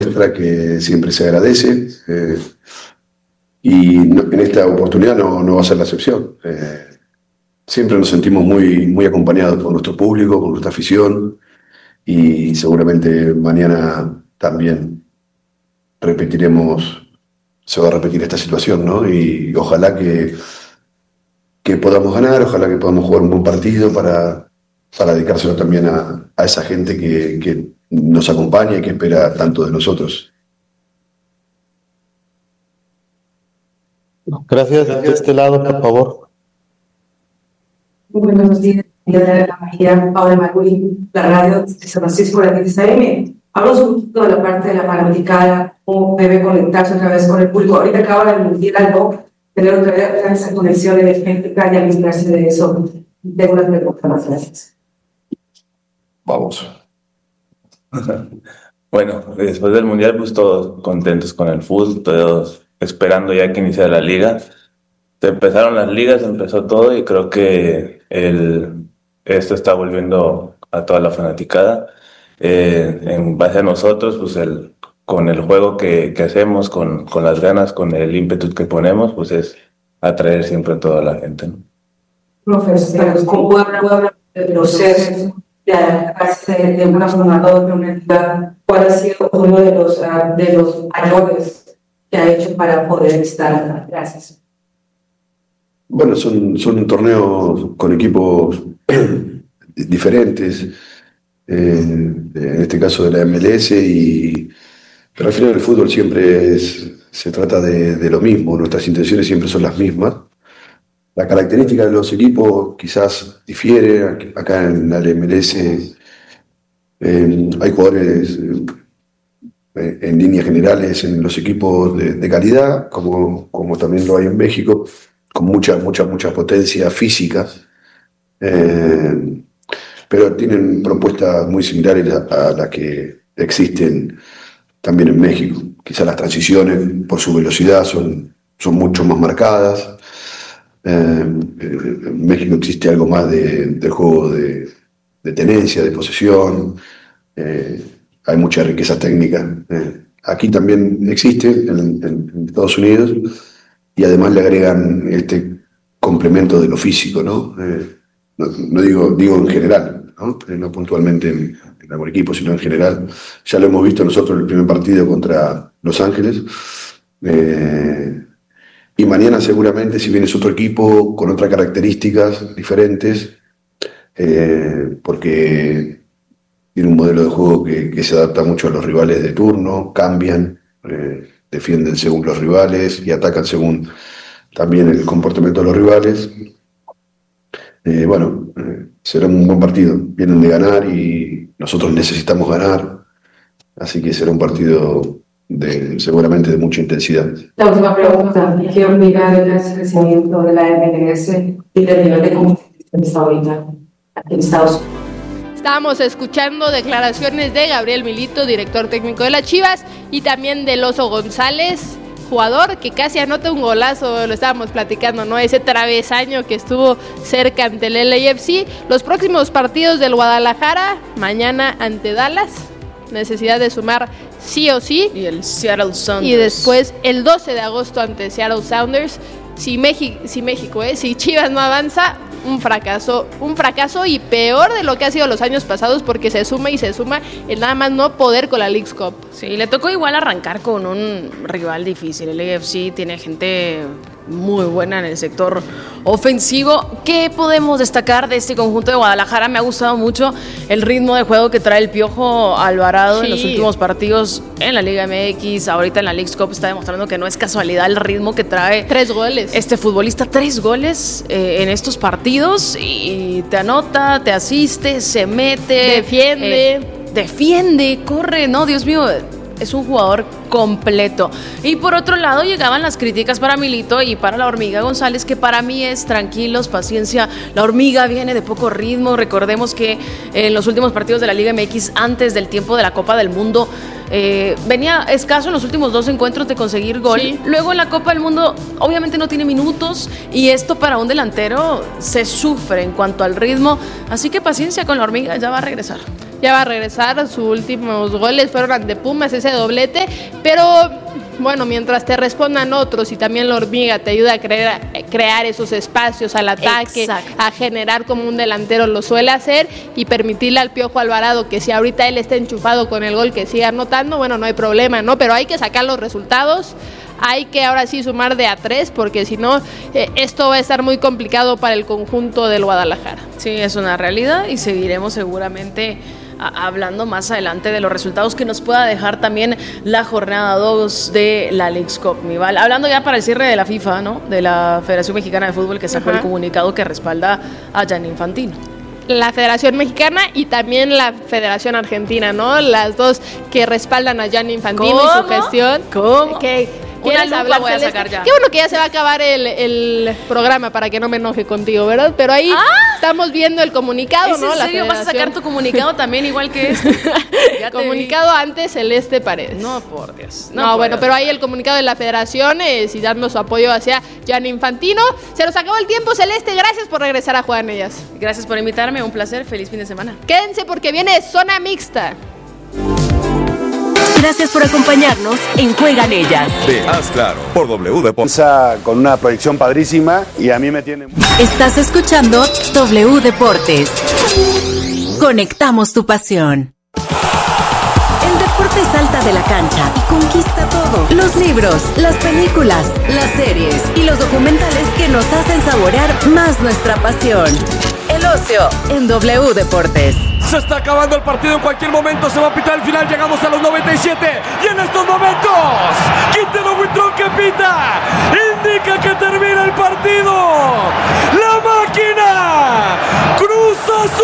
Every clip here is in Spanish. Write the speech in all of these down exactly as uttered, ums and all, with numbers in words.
muestra que siempre se agradece eh, y no, en esta oportunidad no, no va a ser la excepción. Eh, siempre nos sentimos muy, muy acompañados por nuestro público, por nuestra afición y seguramente mañana también repetiremos, se va a repetir esta situación, ¿no? Y ojalá que, que podamos ganar, ojalá que podamos jugar un buen partido para, para dedicárselo también a, a esa gente que, que nos acompaña y que espera tanto de nosotros. Gracias. De este lado, por favor. Muy buenos días, señora María Paula Marguín, la radio de San Francisco, la X A M. Hablamos un poquito de la parte de la fanaticada, cómo debe conectarse otra vez con el público. Ahorita acaba de mundial, ¿no? Tener otra vez esa conexión energética y alimentarse de eso. Tengo una pregunta más, gracias. Vamos. Bueno, después del mundial, pues todos contentos con el fútbol, todos esperando ya que iniciara la liga. Se empezaron las ligas, empezó todo y creo que el, esto está volviendo a toda la fanaticada. Eh, en base a nosotros, pues el, con el juego que, que hacemos, con, con las ganas, con el ímpetu que ponemos, pues es atraer siempre a toda la gente, ¿no? Profesor, ¿cómo puede hablar del proceso de adaptarse de una forma a otra, una entidad? ¿Cuál ha sido uno de los, uh, de los mayores que ha hecho para poder estar? Gracias. Bueno, son, son torneos con equipos diferentes, eh, en este caso de la M L S, y, pero al final el fútbol siempre es, se trata de, de lo mismo, nuestras intenciones siempre son las mismas. La característica de los equipos quizás difiere. Acá en la M L S eh, hay jugadores eh, en líneas generales en los equipos de, de calidad, como, como también lo hay en México, con mucha, mucha, mucha potencia física, eh, pero tienen propuestas muy similares a, a las que existen también en México. Quizás las transiciones, por su velocidad, son, son mucho más marcadas. Eh, en México existe algo más de, de juego de, de tenencia, de posesión, eh, hay mucha riqueza técnica. Eh, aquí también existe, en, en Estados Unidos, y además le agregan este complemento de lo físico, ¿no? Eh, no, no digo, digo en general, ¿no? No puntualmente en, en algún equipo, sino en general. Ya lo hemos visto nosotros en el primer partido contra Los Ángeles. Eh, y mañana seguramente, si vienes otro equipo con otras características diferentes, eh, porque tiene un modelo de juego que, que se adapta mucho a los rivales de turno, cambian, eh, defienden según los rivales y atacan según también el comportamiento de los rivales. Eh, bueno, eh, será un buen partido. Vienen de ganar y nosotros necesitamos ganar, así que será un partido de, seguramente de mucha intensidad. La última pregunta: ¿qué obliga el crecimiento de la M L S y del nivel de competición que está ahorita aquí en Estados Unidos? Estábamos escuchando declaraciones de Gabriel Milito, director técnico de las Chivas, y también del Oso González, jugador que casi anota un golazo, lo estábamos platicando, ¿no? Ese travesaño que estuvo cerca ante el L A F C. Los próximos partidos del Guadalajara, mañana ante Dallas, necesidad de sumar sí o sí. Y el Seattle Sounders. Y después el doce de agosto ante Seattle Sounders. Si México, si México, ¿eh? Si Chivas no avanza, un fracaso, un fracaso y peor de lo que ha sido los años pasados, porque se suma y se suma el nada más no poder con la Leagues Cup. Sí, le tocó igual arrancar con un rival difícil. El A F C tiene gente muy buena en el sector ofensivo. ¿Qué podemos destacar de este conjunto de Guadalajara? Me ha gustado mucho el ritmo de juego que trae el Piojo Alvarado, sí, en los últimos partidos en la Liga M X, ahorita en la Leagues Cup está demostrando que no es casualidad el ritmo que trae tres goles este futbolista, tres goles eh, en estos partidos, y te anota, te asiste, se mete, defiende, eh, defiende, corre, no, Dios mío, es un jugador completo. Y por otro lado llegaban las críticas para Milito y para la Hormiga González, que para mí es tranquilos, paciencia. La Hormiga viene de poco ritmo. Recordemos que en los últimos partidos de la Liga M X, antes del tiempo de la Copa del Mundo, eh, venía escaso en los últimos dos encuentros de conseguir gol. Sí. Luego en la Copa del Mundo obviamente no tiene minutos, y esto para un delantero se sufre en cuanto al ritmo. Así que paciencia con la Hormiga, ya va a regresar. ya va a regresar. Sus últimos goles fueron ante Pumas, ese doblete, pero bueno, mientras te respondan otros y también la hormiga te ayuda a crear, a crear esos espacios al ataque, exacto, a generar como un delantero lo suele hacer y permitirle al Piojo Alvarado que si ahorita él está enchufado con el gol que siga anotando, bueno, no hay problema, ¿no? Pero hay que sacar los resultados. Hay que ahora sí sumar de a tres, porque si no, eh, esto va a estar muy complicado para el conjunto del Guadalajara. Sí, es una realidad y seguiremos seguramente a, hablando más adelante de los resultados que nos pueda dejar también la jornada dos de la Leagues Cup, Mival. Hablando ya para el cierre de la FIFA, ¿no? De la Federación Mexicana de Fútbol, que sacó Ajá. el comunicado que respalda a Gianni Infantino. La Federación Mexicana y también la Federación Argentina, ¿no? Las dos que respaldan a Gianni Infantino ¿Cómo? y su gestión. ¿Cómo? Que Una lupa voy a sacar ya. Qué bueno que ya se va a acabar el, el programa para que no me enoje contigo, ¿verdad? Pero ahí ¡Ah! estamos viendo el comunicado, ¿Es ¿no? en La serio? ¿Vas a sacar tu comunicado también igual que este? Comunicado ante Celeste Paredes. No, por Dios. No, no por bueno, Dios. Pero ahí el comunicado de la Federación eh, y dando su apoyo hacia Gianni Infantino. Se nos acabó el tiempo, Celeste. Gracias por regresar a Juegan Ellas. Gracias por invitarme. Un placer. Feliz fin de semana. Quédense porque viene Zona Mixta. Gracias por acompañarnos en Juegan Ellas. De Haz Claro, por W Deportes. Con una proyección padrísima y a mí me tiene... Estás escuchando W Deportes. Conectamos tu pasión. El deporte salta de la cancha y conquista todo. Los libros, las películas, las series y los documentales que nos hacen saborear más nuestra pasión. El ocio en W Deportes. Se está acabando el partido, en cualquier momento se va a pitar el final, llegamos a los noventa y siete y en estos momentos Quintero Buitrón que pita, indica que termina el partido. La máquina Cruz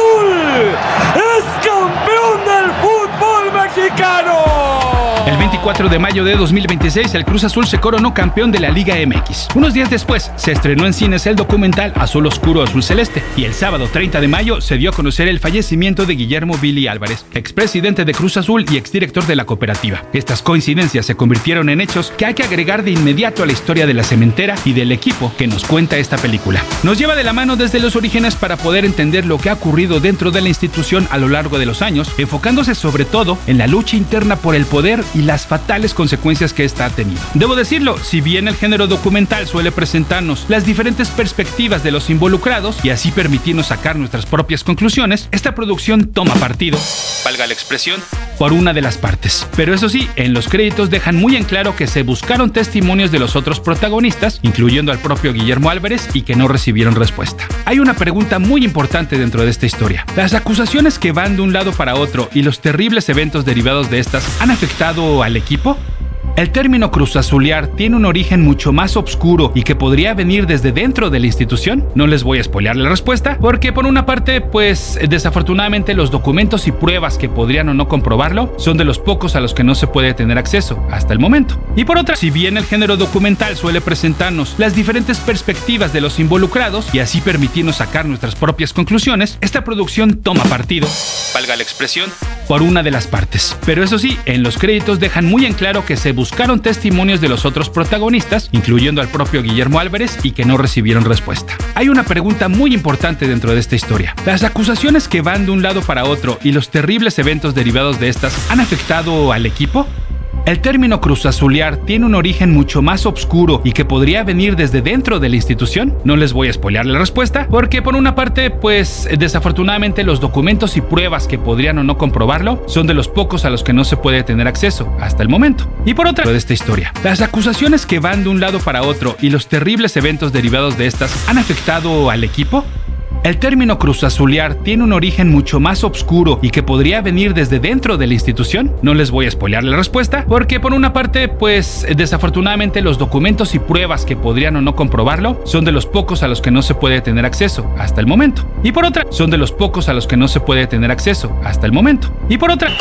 Azul es campeón del fútbol mexicano. El veinticuatro de mayo de dos mil veintiséis, el Cruz Azul se coronó campeón de la Liga M X. Unos días después, se estrenó en cines el documental Azul Oscuro, Azul Celeste. Y el sábado treinta de mayo se dio a conocer el fallecimiento de Guillermo Billy Álvarez, expresidente de Cruz Azul y exdirector de la cooperativa. Estas coincidencias se convirtieron en hechos que hay que agregar de inmediato a la historia de la cementera y del equipo que nos cuenta esta película. Nos lleva de la mano desde los orígenes para poder entender lo que ha ocurrido dentro de la institución a lo largo de los años, enfocándose sobre todo en la lucha interna por el poder y las fatales consecuencias que esta ha tenido. Debo decirlo, si bien el género documental suele presentarnos las diferentes perspectivas de los involucrados y así permitirnos sacar nuestras propias conclusiones, esta producción toma partido, valga la expresión, por una de las partes. Pero eso sí, en los créditos dejan muy en claro que se buscaron testimonios de los otros protagonistas, incluyendo al propio Guillermo Álvarez, y que no recibieron respuesta. Hay una pregunta muy importante dentro de esta historia. ¿Las acusaciones que van de un lado para otro y los terribles eventos derivados de estas han afectado al equipo? El término cruzazulear tiene un origen mucho más oscuro y que podría venir desde dentro de la institución. No les voy a spoilear la respuesta, porque por una parte, pues desafortunadamente los documentos y pruebas que podrían o no comprobarlo son de los pocos a los que no se puede tener acceso hasta el momento. Y por otra, si bien el género documental suele presentarnos las diferentes perspectivas de los involucrados y así permitirnos sacar nuestras propias conclusiones, esta producción toma partido, valga la expresión, por una de las partes. Pero eso sí, en los créditos dejan muy en claro que se buscaron testimonios de los otros protagonistas, incluyendo al propio Guillermo Álvarez, y que no recibieron respuesta. Hay una pregunta muy importante dentro de esta historia. ¿Las acusaciones que van de un lado para otro y los terribles eventos derivados de estas han afectado al equipo? El término cruzazulear tiene un origen mucho más oscuro y que podría venir desde dentro de la institución. No les voy a spoilear la respuesta, porque por una parte, pues desafortunadamente los documentos y pruebas que podrían o no comprobarlo son de los pocos a los que no se puede tener acceso hasta el momento. Y por otra, de esta historia, las acusaciones que van de un lado para otro y los terribles eventos derivados de estas han afectado al equipo. El término cruzazulear tiene un origen mucho más oscuro y que podría venir desde dentro de la institución. No les voy a spoilear la respuesta, porque por una parte, pues desafortunadamente los documentos y pruebas que podrían o no comprobarlo son de los pocos a los que no se puede tener acceso hasta el momento. Y por otra, son de los pocos a los que no se puede tener acceso hasta el momento. Y por otra...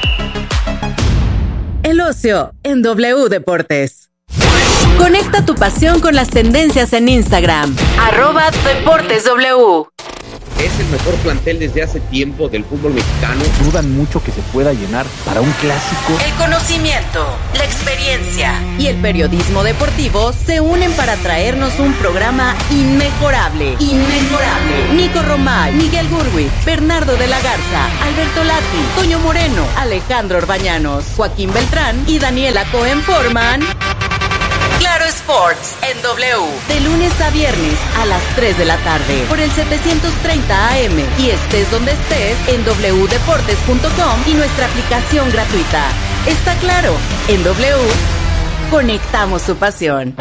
El ocio en W Deportes. Conecta tu pasión con las tendencias en Instagram. Arroba Deportes W. ¿Es el mejor plantel desde hace tiempo del fútbol mexicano? Dudan mucho que se pueda llenar para un clásico. El conocimiento, la experiencia y el periodismo deportivo se unen para traernos un programa inmejorable. Inmejorable. Nico Romay, Miguel Gurwitz, Bernardo de la Garza, Alberto Lati, Toño Moreno, Alejandro Orbañanos, Joaquín Beltrán y Daniela Cohen forman Claro Sports en W, de lunes a viernes a las tres de la tarde por el setecientos treinta A M y estés donde estés en doble u deportes punto com y nuestra aplicación gratuita. Está claro, en W conectamos tu pasión.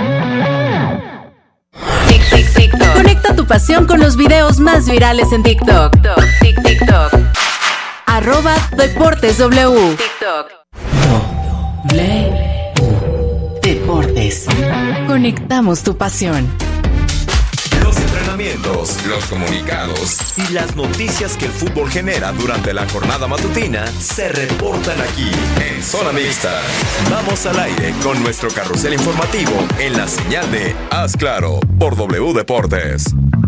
Tic, tic, TikTok. Conecta tu pasión con los videos más virales en TikTok. Tic, TikTok. Arroba Deportes W. TikTok. Doble Deportes. Conectamos tu pasión. Los entrenamientos, los comunicados y las noticias que el fútbol genera durante la jornada matutina se reportan aquí en Zona Mixta. Vamos al aire con nuestro carrusel informativo en la señal de Haz Claro por W Deportes.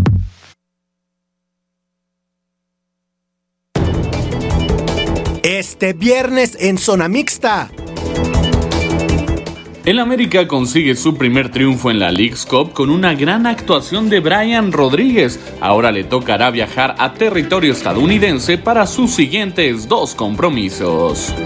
Este viernes en Zona Mixta. El América consigue su primer triunfo en la Leagues Cup con una gran actuación de Brian Rodríguez. Ahora le tocará viajar a territorio estadounidense para sus siguientes dos compromisos.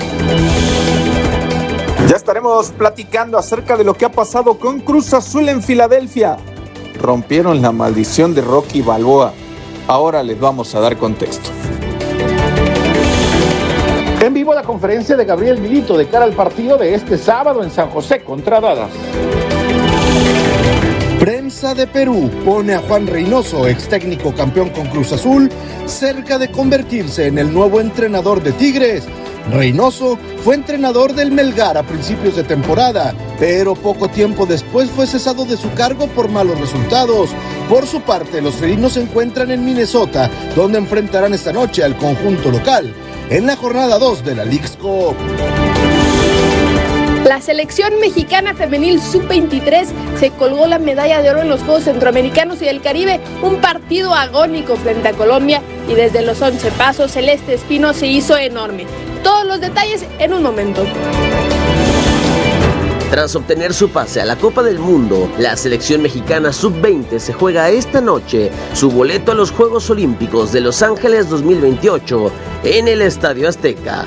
Ya estaremos platicando acerca de lo que ha pasado con Cruz Azul en Filadelfia. Rompieron la maldición de Rocky Balboa. Ahora les vamos a dar contexto. En vivo la conferencia de Gabriel Milito de cara al partido de este sábado en San José contra Dallas. Prensa de Perú pone a Juan Reynoso, ex técnico campeón con Cruz Azul, cerca de convertirse en el nuevo entrenador de Tigres. Reynoso fue entrenador del Melgar a principios de temporada, pero poco tiempo después fue cesado de su cargo por malos resultados. Por su parte, los felinos se encuentran en Minnesota, donde enfrentarán esta noche al conjunto local en la jornada dos de la Leagues Cup. La selección mexicana femenil sub veintitrés se colgó la medalla de oro en los Juegos Centroamericanos y del Caribe, un partido agónico frente a Colombia, y desde los once pasos Celeste Espino se hizo enorme. Todos los detalles en un momento. Tras obtener su pase a la Copa del Mundo, la selección mexicana sub veinte se juega esta noche su boleto a los Juegos Olímpicos de Los Ángeles dos mil veintiocho en el Estadio Azteca.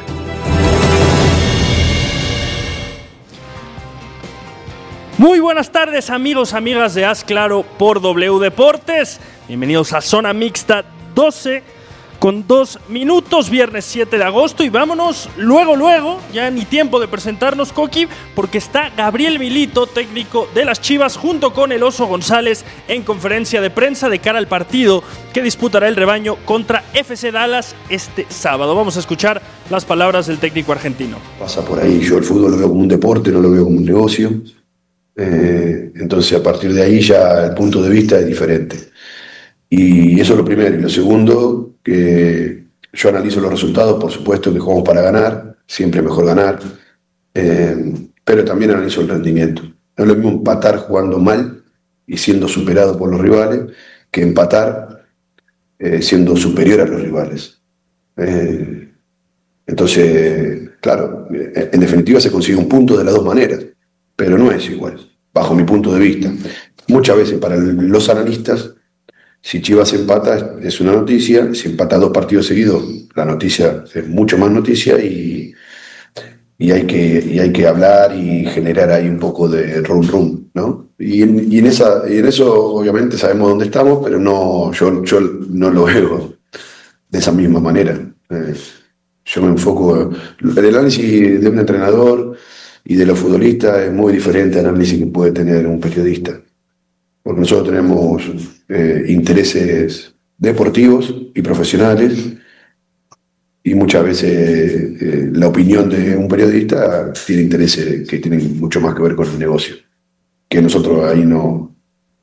Muy buenas tardes, amigos, amigas de Haz Claro por W Deportes. Bienvenidos a Zona Mixta doce con dos minutos, viernes siete de agosto, y vámonos luego, luego, ya ni tiempo de presentarnos, Coqui, porque está Gabriel Milito, técnico de las Chivas, junto con el Oso González en conferencia de prensa de cara al partido que disputará el rebaño contra F C Dallas este sábado. Vamos a escuchar las palabras del técnico argentino. Pasa por ahí, yo el fútbol lo veo como un deporte, no lo veo como un negocio, eh, entonces a partir de ahí ya el punto de vista es diferente. Y eso es lo primero. Y lo segundo, que yo analizo los resultados, por supuesto que jugamos para ganar, siempre es mejor ganar, eh, pero también analizo el rendimiento. No es lo mismo empatar jugando mal y siendo superado por los rivales, que empatar eh, siendo superior a los rivales. Eh, entonces, claro, en definitiva se consigue un punto de las dos maneras, pero no es igual, bajo mi punto de vista. Muchas veces para los analistas, si Chivas empata es una noticia, si empata dos partidos seguidos, la noticia es mucho más noticia y, y, hay, que, y hay que hablar y generar ahí un poco de rum rum, ¿no? Y en, y en, esa, y en eso obviamente sabemos dónde estamos, pero no, yo, yo no lo veo de esa misma manera. Eh, yo me enfoco, el análisis de un entrenador y de los futbolistas es muy diferente al análisis que puede tener un periodista. Porque nosotros tenemos eh, intereses deportivos y profesionales, y muchas veces eh, la opinión de un periodista tiene intereses que tienen mucho más que ver con el negocio, que nosotros ahí no,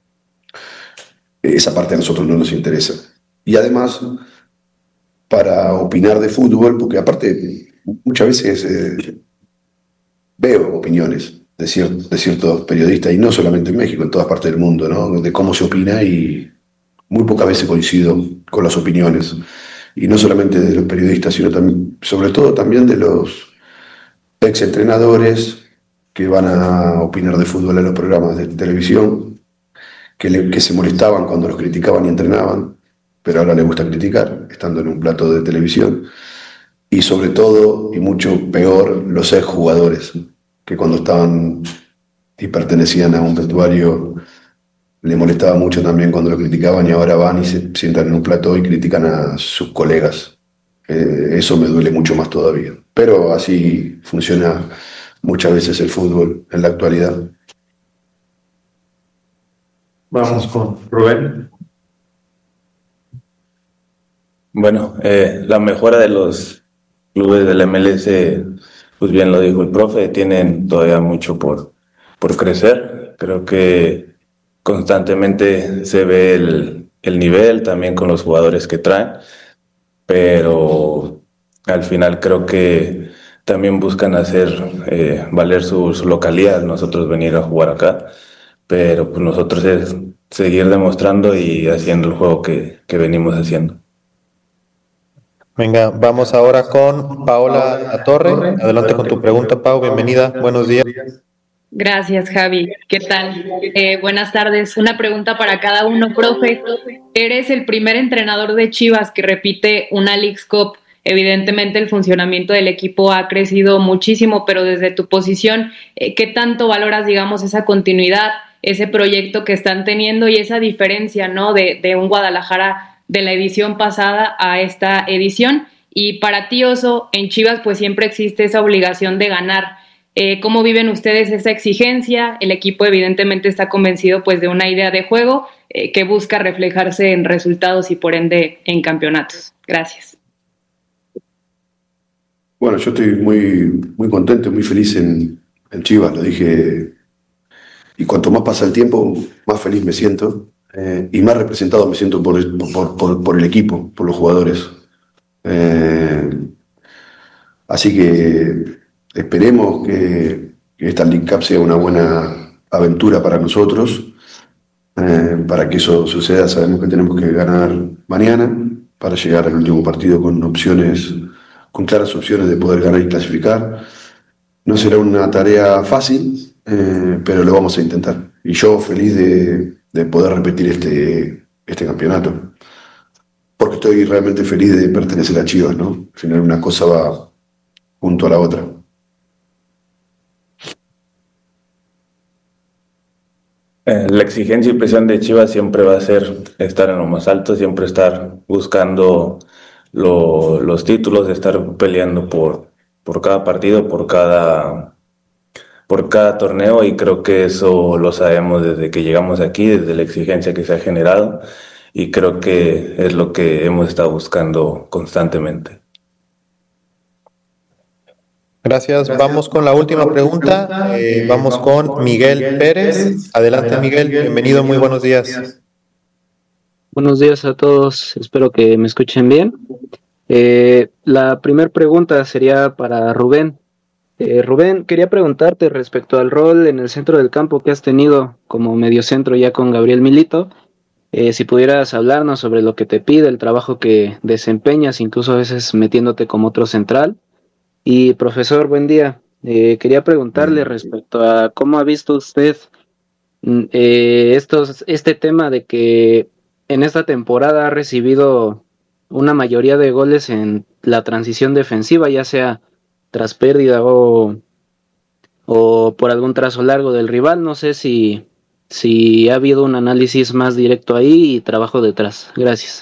esa parte a nosotros no nos interesa. Y además, para opinar de fútbol, porque aparte muchas veces eh, veo opiniones de, cier- de ciertos periodistas, y no solamente en México, en todas partes del mundo, ¿no? De cómo se opina, y, muy pocas veces coincido con las opiniones, y no solamente de los periodistas, sino también, sobre todo también de los exentrenadores que van a opinar de fútbol en los programas de televisión, que, le, que se molestaban cuando los criticaban y entrenaban, pero ahora les gusta criticar, estando en un plato de televisión. Y sobre todo, y mucho peor, los exjugadores, que cuando estaban y pertenecían a un vestuario, le molestaba mucho también cuando lo criticaban, y ahora van y se sientan en un plató y critican a sus colegas. Eh, eso me duele mucho más todavía. Pero así funciona muchas veces el fútbol en la actualidad. Vamos con Rubén. Bueno, eh, la mejora de los clubes del M L S, pues bien lo dijo el profe, tienen todavía mucho por, por crecer. Creo que constantemente se ve el, el nivel también con los jugadores que traen, pero al final creo que también buscan hacer eh, valer su, su localidad, nosotros venir a jugar acá, pero pues nosotros es seguir demostrando y haciendo el juego que, que venimos haciendo. Venga, vamos ahora con Paola Latorre. Adelante con tu pregunta, Pau. Bienvenida. Buenos días. Gracias, Javi. ¿Qué tal? Eh, buenas tardes. Una pregunta para cada uno, profe. Eres el primer entrenador de Chivas que repite una Leagues Cup. Evidentemente el funcionamiento del equipo ha crecido muchísimo, pero desde tu posición, eh, ¿qué tanto valoras, digamos, esa continuidad, ese proyecto que están teniendo y esa diferencia, ¿no?, de, de un Guadalajara de la edición pasada a esta edición? Y para ti, Oso, en Chivas pues siempre existe esa obligación de ganar. Eh, ¿Cómo viven ustedes esa exigencia? El equipo evidentemente está convencido pues de una idea de juego eh, que busca reflejarse en resultados y por ende en campeonatos. Gracias. Bueno, yo estoy muy, muy contento y muy feliz en, en Chivas, lo dije, y cuanto más pasa el tiempo, más feliz me siento, eh, y más representado me siento por el, por, por, por el equipo, por los jugadores. Eh, así que esperemos que, que esta League Cup sea una buena aventura para nosotros. Eh, para que eso suceda, sabemos que tenemos que ganar mañana para llegar al último partido con opciones, con claras opciones de poder ganar y clasificar. No será una tarea fácil, eh, pero lo vamos a intentar. Y yo feliz de, de poder repetir este, este campeonato, porque estoy realmente feliz de pertenecer a Chivas, ¿no? Al final una cosa va junto a la otra. La exigencia y presión de Chivas siempre va a ser estar en lo más alto, siempre estar buscando lo, los títulos, estar peleando por, por cada partido, por cada, por cada torneo, y creo que eso lo sabemos desde que llegamos aquí, desde la exigencia que se ha generado, y creo que es lo que hemos estado buscando constantemente. Gracias. Vamos con la última pregunta. Eh, vamos con Miguel Pérez. Adelante, Miguel. Bienvenido. Muy buenos días. Buenos días a todos. Espero que me escuchen bien. Eh, la primera pregunta sería para Rubén. Eh, Rubén, quería preguntarte respecto al rol en el centro del campo que has tenido como mediocentro ya con Gabriel Milito. Eh, si pudieras hablarnos sobre lo que te pide, el trabajo que desempeñas, incluso a veces metiéndote como otro central. Y profesor, buen día. Eh, quería preguntarle respecto a cómo ha visto usted eh, estos, este tema de que en esta temporada ha recibido una mayoría de goles en la transición defensiva, ya sea tras pérdida o, o por algún trazo largo del rival. No sé si, si ha habido un análisis más directo ahí y trabajo detrás. Gracias.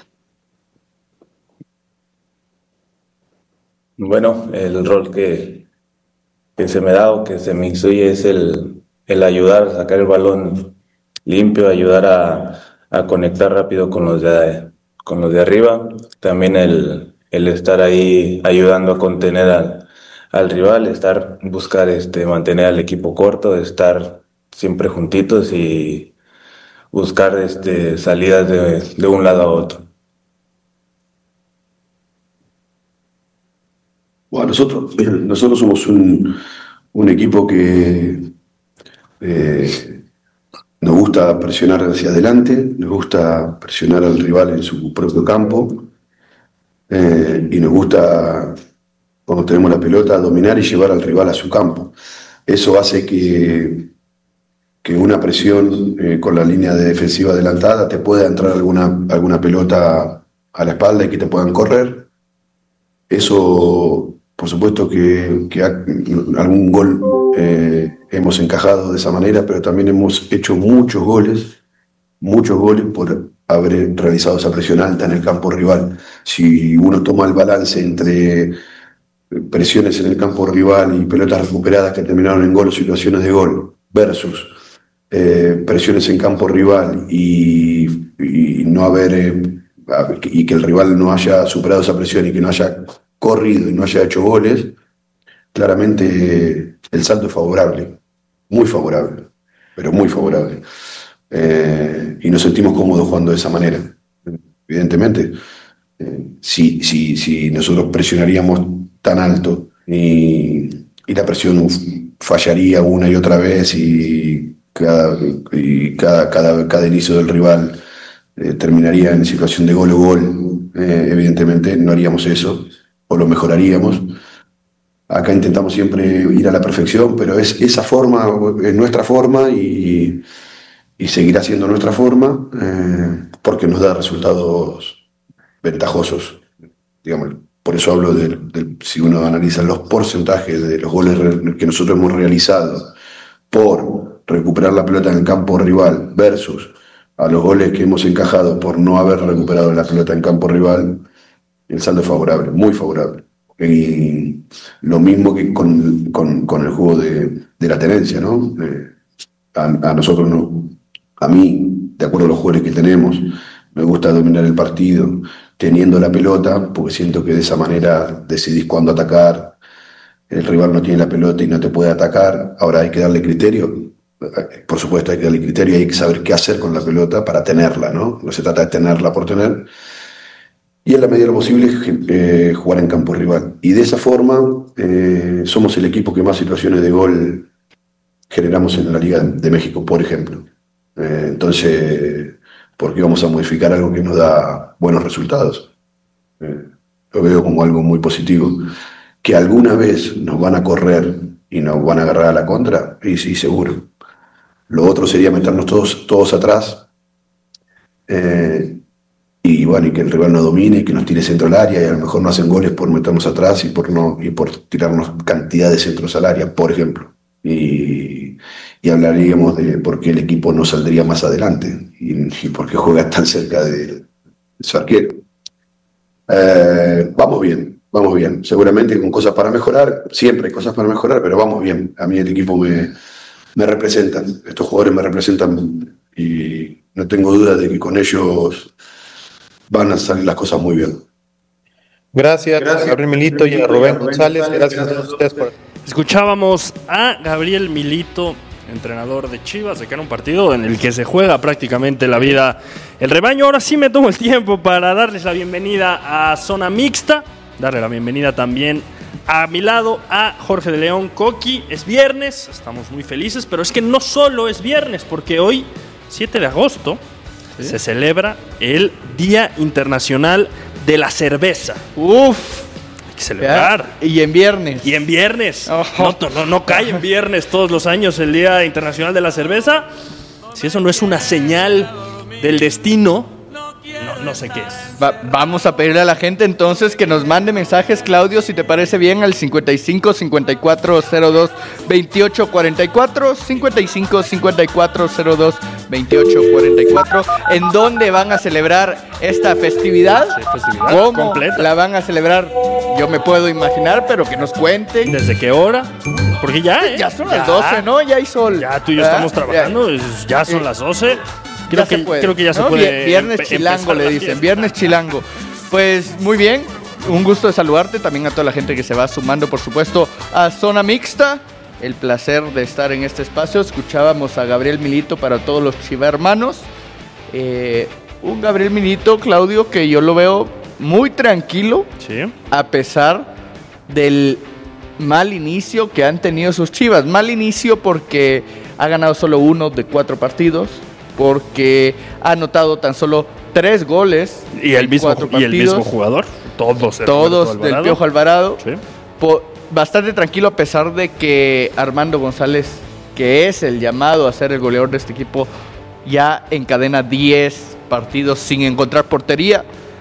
Bueno, el rol que, que se me da o que se me instruye es el, el ayudar a sacar el balón limpio, ayudar a, a conectar rápido con los de, con los de arriba. También el, el estar ahí ayudando a contener al, al rival, estar, buscar este, mantener al equipo corto, estar siempre juntitos y buscar este, salidas de, de un lado a otro. Bueno, nosotros, nosotros somos un, un equipo que eh, nos gusta gusta presionar hacia adelante, nos gusta presionar al rival en su propio campo, eh, y nos gusta, cuando tenemos la pelota, dominar y llevar al rival a su campo. Eso hace que, que una presión eh, con la línea de defensiva adelantada te pueda entrar alguna, alguna pelota a la espalda y que te puedan correr. Eso, por supuesto que, que ha, algún gol eh, hemos encajado de esa manera, pero también hemos hecho muchos goles, muchos goles por haber realizado esa presión alta en el campo rival. Si uno toma el balance entre presiones en el campo rival y pelotas recuperadas que terminaron en gol o situaciones de gol, versus eh, presiones en campo rival y, y no haber eh, y que el rival no haya superado esa presión y que no haya corrido y no haya hecho goles, claramente el salto es favorable, muy favorable, pero muy favorable. Eh, y nos sentimos cómodos jugando de esa manera. Evidentemente, eh, si, si, si nosotros presionaríamos tan alto y, y la presión fallaría una y otra vez y cada, y cada, cada, cada inicio del rival eh, terminaría en situación de gol o gol, eh, evidentemente no haríamos eso o lo mejoraríamos. Acá intentamos siempre ir a la perfección, pero es esa forma, es nuestra forma y, y seguirá siendo nuestra forma, eh, porque nos da resultados ventajosos, digamos. Por eso hablo de, de, si uno analiza los porcentajes de los goles que nosotros hemos realizado por recuperar la pelota en el campo rival versus a los goles que hemos encajado por no haber recuperado la pelota en campo rival, el saldo es favorable, muy favorable. Y lo mismo que con, con, con el juego de, de la tenencia, ¿no? Eh, a, a nosotros, no, a mí, de acuerdo a los jugadores que tenemos, me gusta dominar el partido teniendo la pelota, porque siento que de esa manera decidís cuándo atacar. El rival no tiene la pelota y no te puede atacar. Ahora hay que darle criterio. Por supuesto hay que darle criterio y hay que saber qué hacer con la pelota para tenerla, ¿no? No se trata de tenerla por tener. Y en la medida de lo posible eh, jugar en campo rival. Y de esa forma eh, somos el equipo que más situaciones de gol generamos en la Liga de México, por ejemplo. Eh, entonces, ¿por qué vamos a modificar algo que nos da buenos resultados? Eh, lo veo como algo muy positivo. Que alguna vez nos van a correr y nos van a agarrar a la contra, y sí, seguro. Lo otro sería meternos todos, todos atrás, eh, y bueno, y que el rival no domine y que nos tire centro al área, y a lo mejor no hacen goles por meternos atrás y por no y por tirarnos cantidad de centros al área, por ejemplo. Y, y hablaríamos de por qué el equipo no saldría más adelante y, y por qué juega tan cerca de, de su arquero. Eh, vamos bien, vamos bien. Seguramente con cosas para mejorar, siempre hay cosas para mejorar, pero vamos bien. A mí el equipo me, me representa, estos jugadores me representan y no tengo duda de que con ellos van a salir las cosas muy bien. Gracias, Gracias. a Gabriel Milito y a Rubén González. Gracias a ustedes por... Escuchábamos a Gabriel Milito, entrenador de Chivas, de que era un partido en el que se juega prácticamente la vida el rebaño. Ahora sí me tomo el tiempo para darles la bienvenida a Zona Mixta, darle la bienvenida también a mi lado a Jorge de León Coqui. Es viernes, estamos muy felices, pero es que no solo es viernes, porque hoy, siete de agosto, ¿sí?, se celebra el Día Internacional de la Cerveza. Uf. Que celebrar. Y en viernes. Y en viernes. Oh. No, no, no cae en viernes todos los años el Día Internacional de la Cerveza. Si eso no es una señal del destino, no, no sé qué es. Va, vamos a pedirle a la gente entonces que nos mande mensajes, Claudio, si te parece bien, al cincuenta y cinco, cincuenta y cuatro, cero dos, veintiocho, cuarenta y cuatro, cincuenta y cinco, cincuenta y cuatro, cero dos, veintiocho, cuarenta y cuatro. ¿En dónde van a celebrar esta festividad? Sí, festividad ¿Cómo completa. la van a celebrar? Yo me puedo imaginar, pero que nos cuenten. ¿Desde qué hora? Porque ya, ¿eh? Ya son las doce, ¿no? Ya hay sol. Ya tú y yo ¿Ah? estamos trabajando, ya, ya son las doce. Creo que, puede, creo que ya ¿no? se puede. Viernes chilango le dicen, fiesta. Viernes chilango. Pues muy bien, un gusto de saludarte, también a toda la gente que se va sumando, por supuesto, a Zona Mixta. El placer de estar en este espacio. Escuchábamos a Gabriel Milito para todos los chivermanos. Eh, un Gabriel Milito, Claudio, que yo lo veo muy tranquilo, sí, a pesar del mal inicio que han tenido sus Chivas. Mal inicio porque ha ganado solo uno de cuatro partidos. porque ha anotado tan solo tres goles. Y el mismo, y el mismo jugador, todos. Todos del Piojo Alvarado. Sí. Por, bastante tranquilo a pesar de que Armando González, que es el llamado a ser el goleador de este equipo, ya encadena diez partidos sin encontrar portería.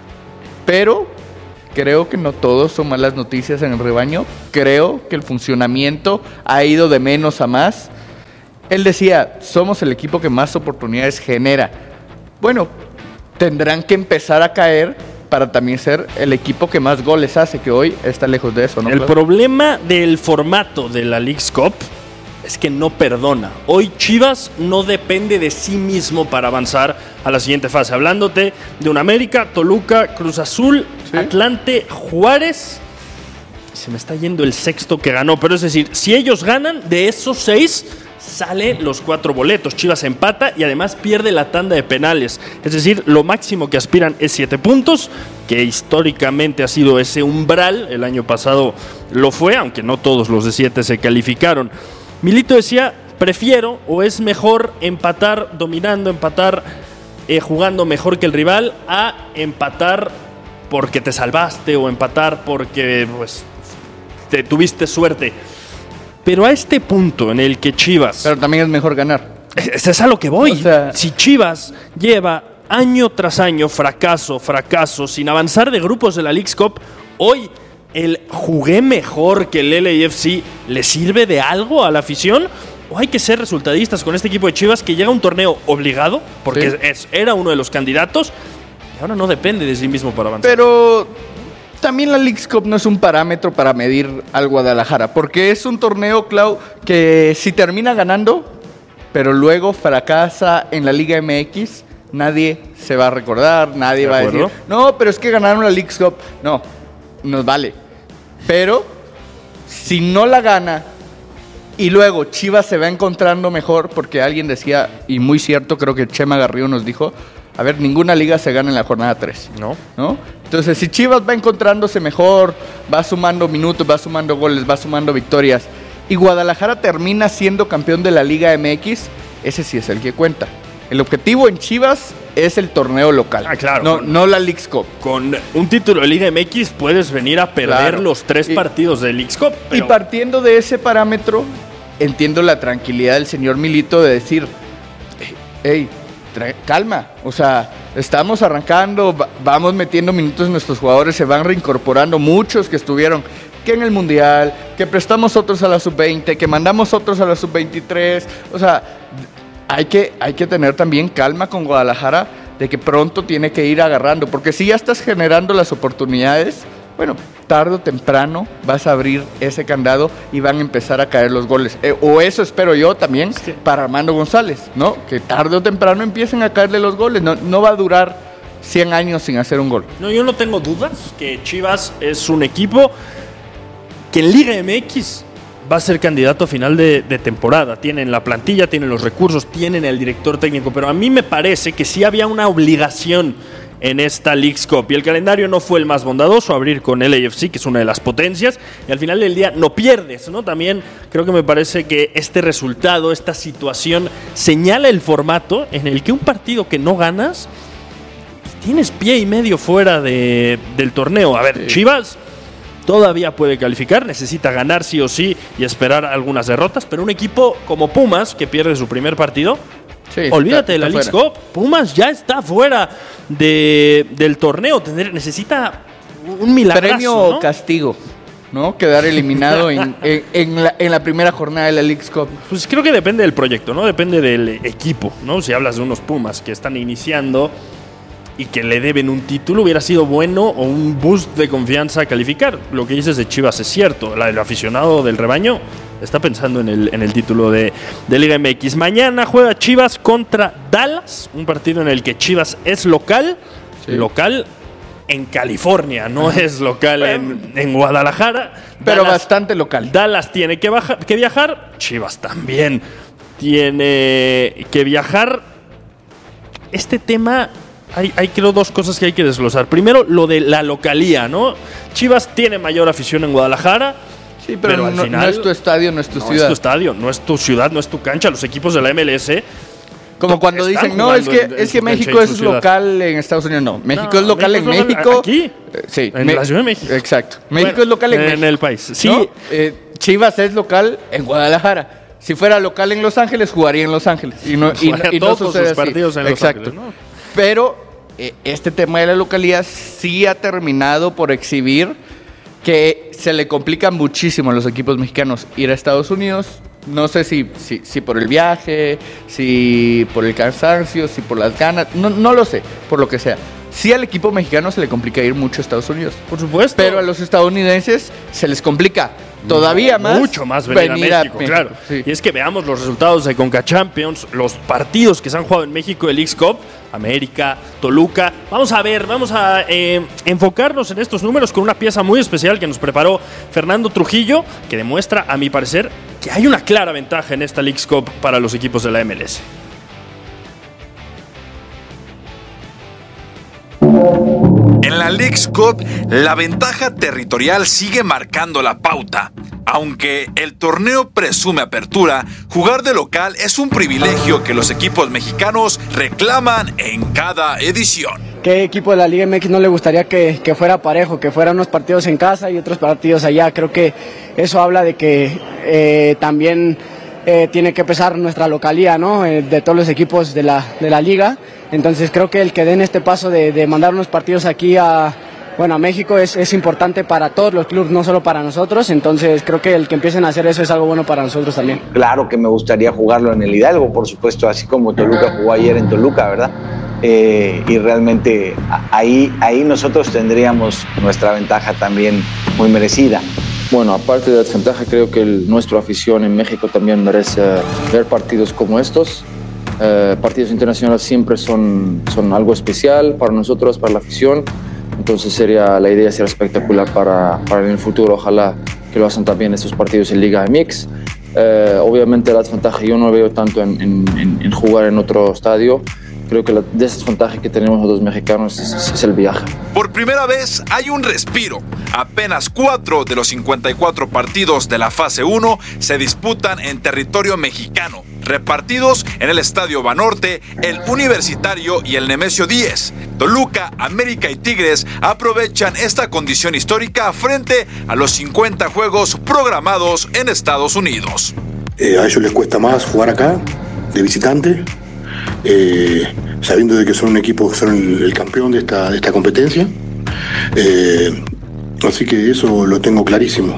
Pero creo que no todos son malas noticias en el rebaño. Creo que el funcionamiento ha ido de menos a más. Él decía, somos el equipo que más oportunidades genera. Bueno, tendrán que empezar a caer para también ser el equipo que más goles hace, que hoy está lejos de eso, ¿no? El problema del formato de la Leagues Cup es que no perdona. Hoy Chivas no depende de sí mismo para avanzar a la siguiente fase. Hablándote de un América, Toluca, Cruz Azul, ¿sí? Atlante, Juárez. Se me está yendo el sexto que ganó, pero es decir, si ellos ganan, de esos seis sale los cuatro boletos. Chivas empata y además pierde la tanda de penales. Es decir, lo máximo que aspiran es siete puntos, que históricamente ha sido ese umbral. El año pasado lo fue, aunque no todos los de siete se calificaron. Milito decía, prefiero o es mejor empatar dominando, empatar eh, jugando mejor que el rival, a empatar porque te salvaste o empatar porque pues, te tuviste suerte. Pero a este punto en el que Chivas... Pero también es mejor ganar. Es, es a lo que voy. O sea, si Chivas lleva año tras año fracaso, fracaso, sin avanzar de grupos de la Leagues Cup, hoy el jugué mejor que el L A F C le sirve de algo a la afición. ¿O hay que ser resultadistas con este equipo de Chivas que llega a un torneo obligado? Porque sí. es, era uno de los candidatos y ahora no depende de sí mismo para avanzar. Pero también la Leagues Cup no es un parámetro para medir al Guadalajara, porque es un torneo, Clau, que si termina ganando, pero luego fracasa en la Liga M X, nadie se va a recordar, nadie va a decir, no, pero es que ganaron la Leagues Cup. No, nos vale. Pero si no la gana y luego Chivas se va encontrando mejor, porque alguien decía, y muy cierto, creo que Chema Garrido nos dijo, a ver, ninguna liga se gana en la jornada tres. No. ¿No? Entonces, si Chivas va encontrándose mejor, va sumando minutos, va sumando goles, va sumando victorias, y Guadalajara termina siendo campeón de la Liga M X, ese sí es el que cuenta. El objetivo en Chivas es el torneo local. Ah, claro. No, con, no la Leagues Cup. Con un título de Liga M X puedes venir a perder claro. los tres y, partidos de Leagues Cup. Pero... Y partiendo de ese parámetro, entiendo la tranquilidad del señor Milito de decir, hey, calma, o sea, estamos arrancando, vamos metiendo minutos, nuestros jugadores se van reincorporando, muchos que estuvieron que en el Mundial, que prestamos otros a la sub veinte, que mandamos otros a la sub veintitrés, o sea, hay que, hay que tener también calma con Guadalajara de que pronto tiene que ir agarrando, porque si ya estás generando las oportunidades, bueno, tarde o temprano vas a abrir ese candado y van a empezar a caer los goles. Eh, o eso espero yo también sí. para Armando González, ¿no? Que tarde o temprano empiecen a caerle los goles. No, no va a durar cien años sin hacer un gol. No, yo no tengo dudas que Chivas es un equipo que en Liga M X va a ser candidato a final de, de temporada. Tienen la plantilla, tienen los recursos, tienen el director técnico, pero a mí me parece que sí había una obligación en esta Leagues Cup, y el calendario no fue el más bondadoso, abrir con L A F C, que es una de las potencias, y al final del día no pierdes, ¿no? También creo que me parece que este resultado, esta situación, señala el formato en el que un partido que no ganas, tienes pie y medio fuera de, del torneo. A ver, sí. Chivas todavía puede calificar, necesita ganar sí o sí y esperar algunas derrotas, pero un equipo como Pumas, que pierde su primer partido, sí, olvídate está, de la Leagues Cup. Pumas ya está fuera de, del torneo. Tener, necesita un milagrazo, premio ¿no? castigo, ¿no? Quedar eliminado en, en, en, la, en la primera jornada de la Leagues Cup. Pues creo que depende del proyecto, ¿no? Depende del equipo, ¿no? Si hablas de unos Pumas que están iniciando y que le deben un título, hubiera sido bueno o un boost de confianza a calificar. Lo que dices de Chivas es cierto. La, el aficionado del rebaño está pensando en el, en el título de, de Liga M X. Mañana juega Chivas contra Dallas, un partido en el que Chivas es local, sí. local en California, no Ajá. es local bueno, en, en Guadalajara. Pero Dallas, bastante local. Dallas tiene que, baja, que viajar, Chivas también tiene que viajar. Este tema, hay, hay creo dos cosas que hay que desglosar. Primero, lo de la localía, ¿no? Chivas tiene mayor afición en Guadalajara. Sí, pero, pero al no, final, no es tu estadio, no es tu no ciudad. No es tu estadio, no es tu ciudad, no es tu cancha. Los equipos de la M L S Como cuando dicen, no, es que, en, es que México es local en Estados Unidos. No, México no, es local México en México. ¿Aquí? Eh, sí. En me, la Ciudad de México. Exacto. México bueno, es local en, en México. En el país. Sí, ¿no? eh, Chivas es local en Guadalajara. Si fuera local en Los Ángeles, jugaría en Los Ángeles. Y no, y, y no sucede así. Partidos en Exacto. Los Ángeles, ¿no? Pero eh, este tema de la localidad sí ha terminado por exhibir que se le complica muchísimo a los equipos mexicanos ir a Estados Unidos. No sé si, si, si por el viaje, si por el cansancio, si por las ganas, no, no lo sé, por lo que sea. Sí al equipo mexicano se le complica ir mucho a Estados Unidos. Por supuesto. Pero a los estadounidenses se les complica todavía más. Mucho más venir, venir a México, a México claro. Sí. Y es que veamos los resultados de Conca Champions, los partidos que se han jugado en México del Leagues Cup, América, Toluca. Vamos a ver, vamos a eh, enfocarnos en estos números con una pieza muy especial que nos preparó Fernando Trujillo, que demuestra, a mi parecer, que hay una clara ventaja en esta Leagues Cup para los equipos de la M L S. En la Leagues Cup, la ventaja territorial sigue marcando la pauta. Aunque el torneo presume apertura, jugar de local es un privilegio que los equipos mexicanos reclaman en cada edición. ¿Qué equipo de la Liga M X no le gustaría que, que fuera parejo, que fueran unos partidos en casa y otros partidos allá? Creo que eso habla de que eh, también eh, tiene que pesar nuestra localía, ¿no? Eh, de todos los equipos de la, de la liga. Entonces creo que el que den este paso de, de mandar unos partidos aquí a, bueno, a México es, es importante para todos los clubes, no solo para nosotros. Entonces creo que el que empiecen a hacer eso es algo bueno para nosotros también. Claro que me gustaría jugarlo en el Hidalgo, por supuesto, así como Toluca jugó ayer en Toluca, ¿verdad? Eh, y realmente ahí, ahí nosotros tendríamos nuestra ventaja también muy merecida. Bueno, aparte de la desventaja, creo que el, nuestra afición en México también merece ver partidos como estos. Eh, partidos internacionales siempre son, son algo especial para nosotros, para la afición. Entonces sería, la idea sería espectacular para, para en el futuro. Ojalá que lo hacen también estos partidos en Liga M X. Eh, obviamente la desventaja yo no veo tanto en, en, en jugar en otro estadio. Creo que la desventaja que tenemos los mexicanos es, es, es el viaje. Por primera vez hay un respiro. Apenas cuatro de los cincuenta y cuatro partidos de la fase uno se disputan en territorio mexicano, repartidos en el Estadio Banorte, el Universitario y el Nemesio diez. Toluca, América y Tigres aprovechan esta condición histórica frente a los cincuenta juegos programados en Estados Unidos. Eh, a ellos les cuesta más jugar acá, de visitante. Eh, sabiendo de que son un equipo que son el, el campeón de esta, de esta competencia. Eh, así que eso lo tengo clarísimo.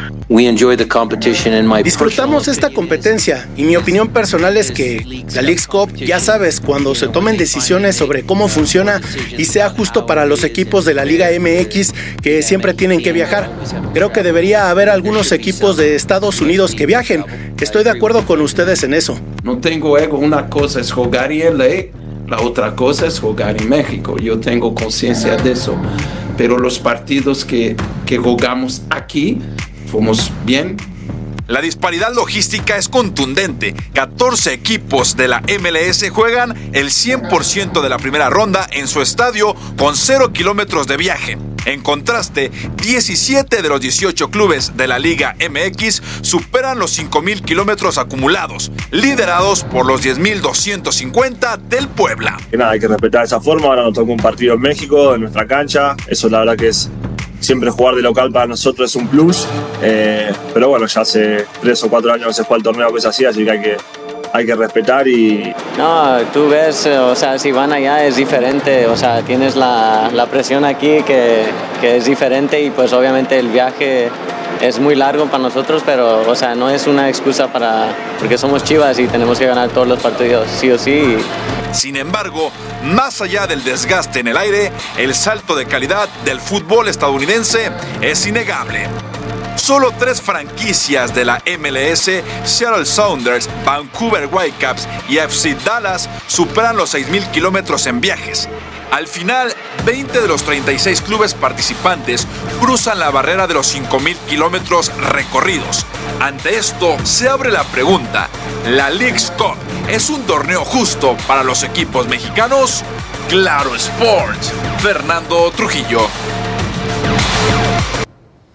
Disfrutamos esta competencia y mi opinión personal es que la Leagues Cup, ya sabes, cuando se tomen decisiones sobre cómo funciona y sea justo para los equipos de la Liga M X que siempre tienen que viajar. Creo que debería haber algunos equipos de Estados Unidos que viajen. Estoy de acuerdo con ustedes en eso. No tengo ego, una cosa es jugar en L A, la otra cosa es jugar en México. Yo tengo conciencia de eso. Pero los partidos que, que jugamos aquí, fuimos bien. La disparidad logística es contundente. catorce equipos de la M L S juegan el cien por ciento de la primera ronda en su estadio con cero kilómetros de viaje. En contraste, diecisiete de los dieciocho clubes de la Liga M X superan los cinco mil kilómetros acumulados, liderados por los diez mil doscientos cincuenta del Puebla. Que nada, hay que respetar esa forma. Ahora nos toca un partido en México, en nuestra cancha. Eso la verdad que es... Siempre jugar de local para nosotros es un plus, eh, pero bueno, ya hace tres o cuatro años que se juega el torneo que es así, así que hay que, hay que respetar y... No, tú ves, o sea, si van allá es diferente, o sea, tienes la, la presión aquí que, que es diferente y pues obviamente el viaje es muy largo para nosotros, pero o sea, no es una excusa para... porque somos Chivas y tenemos que ganar todos los partidos, sí o sí. Sin embargo, más allá del desgaste en el aire, el salto de calidad del fútbol estadounidense es innegable. Solo tres franquicias de la M L S, Seattle Sounders, Vancouver Whitecaps y F C Dallas, superan los seis mil kilómetros en viajes. Al final, veinte de los treinta y seis clubes participantes cruzan la barrera de los cinco mil kilómetros recorridos. Ante esto, se abre la pregunta, ¿la Leagues Cup es un torneo justo para los equipos mexicanos? Claro Sports, Fernando Trujillo.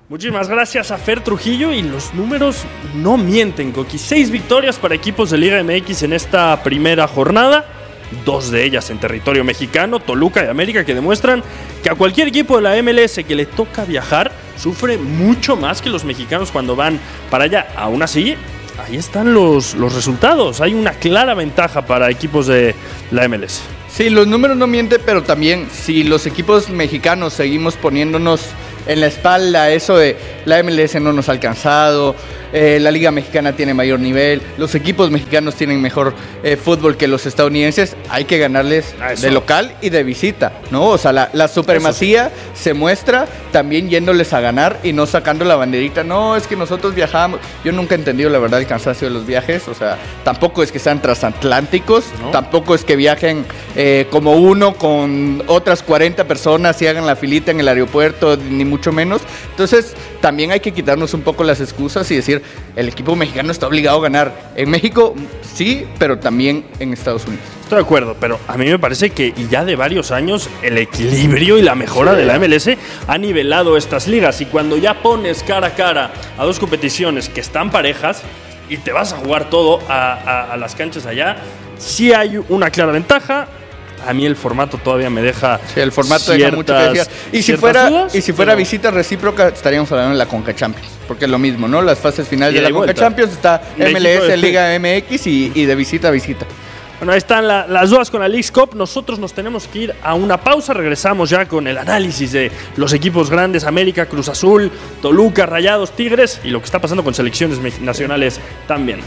Muchísimas gracias a Fer Trujillo y los números no mienten, Coqui. Seis victorias para equipos de Liga M X en esta primera jornada, dos de ellas en territorio mexicano, Toluca y América, que demuestran que a cualquier equipo de la M L S que le toca viajar, sufre mucho más que los mexicanos cuando van para allá. Aún así, ahí están los, los resultados, hay una clara ventaja para equipos de la M L S. Sí, los números no mienten, pero también si los equipos mexicanos seguimos poniéndonos en la espalda eso de la M L S no nos ha alcanzado, eh, la Liga Mexicana tiene mayor nivel, los equipos mexicanos tienen mejor eh, fútbol que los estadounidenses, hay que ganarles de local y de visita, ¿no? O sea, la, la supremacía se muestra también yéndoles a ganar y no sacando la banderita, no, es que nosotros viajamos. Yo nunca he entendido la verdad el cansancio de los viajes, o sea, tampoco es que sean transatlánticos, ¿no? Tampoco es que viajen eh, como uno con otras cuarenta personas y hagan la filita en el aeropuerto, ni mucho menos. Entonces, también hay que quitarnos un poco las excusas y decir, el equipo mexicano está obligado a ganar. En México, sí, pero también en Estados Unidos. Estoy de acuerdo, pero a mí me parece que ya de varios años el equilibrio y la mejora sí. de la M L S ha nivelado estas ligas. Y cuando ya pones cara a cara a dos competiciones que están parejas y te vas a jugar todo a, a, a las canchas allá, sí hay una clara ventaja. A mí el formato todavía me deja sí, el formato ciertas, deja mucho que decir. Y si fuera, dudas, y si fuera pero... visita recíproca, estaríamos hablando de la Conca Champions. Porque es lo mismo, ¿no? Las fases finales de la Conca Champions está México, M L S, Liga M X y, y de visita a visita. Bueno, ahí están la, las dudas con la Leagues Cup. Nosotros nos tenemos que ir a una pausa. Regresamos ya con el análisis de los equipos grandes: América, Cruz Azul, Toluca, Rayados, Tigres y lo que está pasando con selecciones nacionales también.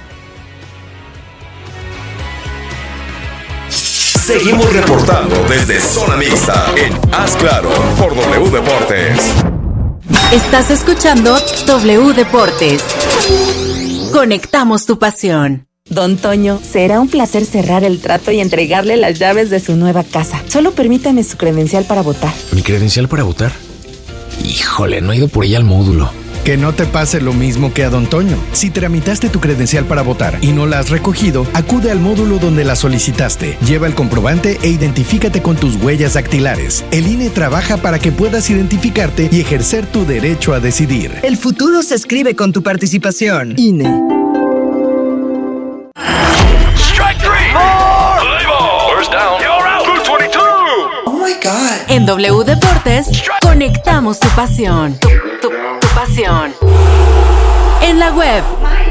Seguimos reportando desde Zona Mixta en Haz Claro por W Deportes. Estás escuchando W Deportes. Conectamos tu pasión. Don Toño, será un placer cerrar el trato y entregarle las llaves de su nueva casa. Solo permítame su credencial para votar. ¿Mi credencial para votar? Híjole, no he ido por ella al módulo. Que no te pase lo mismo que a Don Toño. Si tramitaste tu credencial para votar y no la has recogido, acude al módulo donde la solicitaste. Lleva el comprobante e identifícate con tus huellas dactilares. El I N E trabaja para que puedas identificarte y ejercer tu derecho a decidir. El futuro se escribe con tu participación. I N E. Strike three. Oh, first down. You're out. Blue veintidós. Oh my God. En W Deportes, conectamos tu pasión. Tu, tu, tu pasión. En la web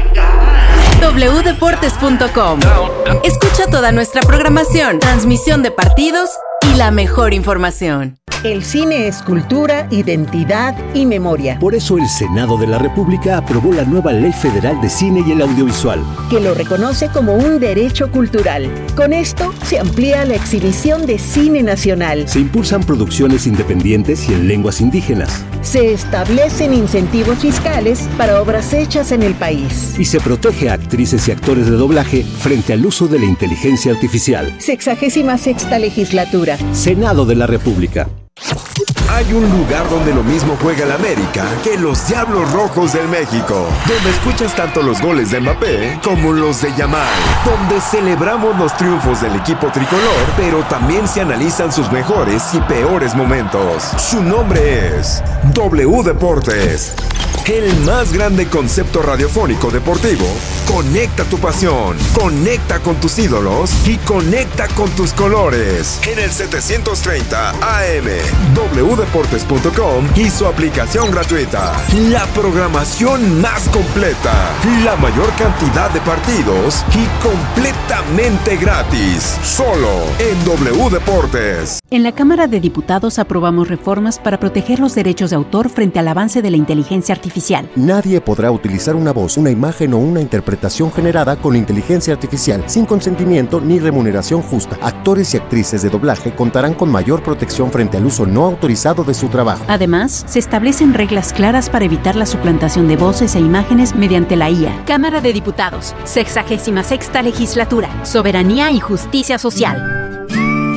w deportes punto com. Escucha toda nuestra programación, transmisión de partidos y la mejor información. El cine es cultura, identidad y memoria. Por eso el Senado de la República aprobó la nueva Ley Federal de Cine y el Audiovisual, que lo reconoce como un derecho cultural. Con esto se amplía la exhibición de cine nacional. Se impulsan producciones independientes y en lenguas indígenas. Se establecen incentivos fiscales para obras hechas en el país. Y se protege a actrices y actores de doblaje frente al uso de la inteligencia artificial. Sexagésima sexta legislatura. Senado de la República. Hay un lugar donde lo mismo juega el América que los Diablos Rojos del México, donde escuchas tanto los goles de Mbappé como los de Yamal, donde celebramos los triunfos del equipo tricolor, pero también se analizan sus mejores y peores momentos. Su nombre es W Deportes. El más grande concepto radiofónico deportivo. Conecta tu pasión, conecta con tus ídolos y conecta con tus colores. En el setecientos treinta A M, w deportes punto com y su aplicación gratuita. La programación más completa, la mayor cantidad de partidos y completamente gratis. Solo en W Deportes. En la Cámara de Diputados aprobamos reformas para proteger los derechos de autor frente al avance de la inteligencia artificial. Nadie podrá utilizar una voz, una imagen o una interpretación generada con inteligencia artificial sin consentimiento ni remuneración justa. Actores y actrices de doblaje contarán con mayor protección frente al uso no autorizado de su trabajo. Además, se establecen reglas claras para evitar la suplantación de voces e imágenes mediante la I A. Cámara de Diputados, sexagésima sexta legislatura, soberanía y justicia social.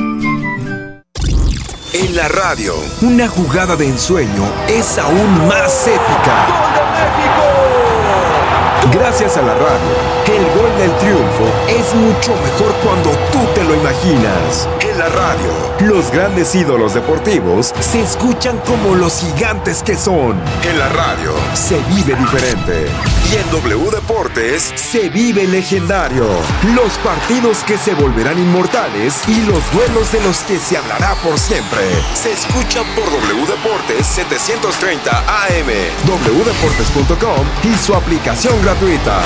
En la radio, una jugada de ensueño es aún más épica. Gracias a la radio, el gol del triunfo es mucho mejor cuando tú te lo imaginas. En la radio, los grandes ídolos deportivos se escuchan como los gigantes que son. En la radio, se vive diferente. Y en W Deportes, se vive legendario. Los partidos que se volverán inmortales y los duelos de los que se hablará por siempre. Se escuchan por W Deportes setecientos treinta A M, w deportes punto com y su aplicación gratuita.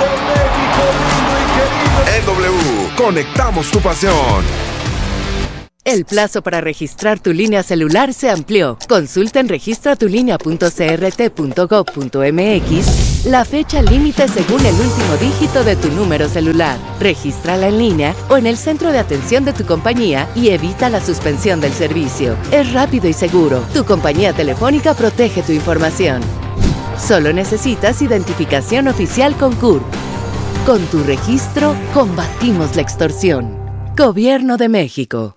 En W, conectamos tu pasión. El plazo para registrar tu línea celular se amplió. Consulta en registra tu línea punto c r t punto gov punto m x la fecha límite según el último dígito de tu número celular. Regístrala en línea o en el centro de atención de tu compañía y evita la suspensión del servicio. Es rápido y seguro. Tu compañía telefónica protege tu información. Solo necesitas identificación oficial con C U R P. Con tu registro, combatimos la extorsión. Gobierno de México.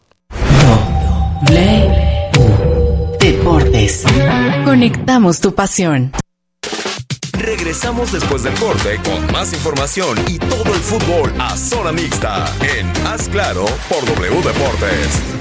W Deportes. Conectamos tu pasión. Regresamos después del corte con más información y todo el fútbol a zona mixta en Haz Claro por W Deportes.